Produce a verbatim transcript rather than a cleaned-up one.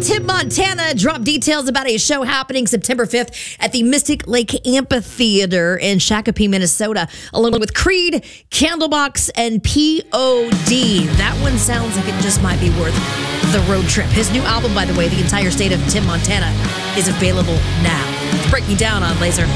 Tim Montana dropped details about a show happening September fifth at the Mystic Lake Amphitheater in Shakopee, Minnesota, along with Creed, Candlebox, and P O D. That one sounds like it just might be worth the road trip. His new album, by the way, The Entire State of Tim Montana, is available now. Breaking down on Laser.